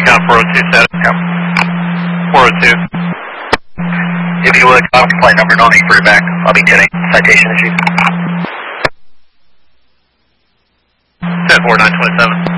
Recon 402 set. Yep. 402. If you would, flight number, no need for your back. I'll be getting citation issued. 10-4, 927.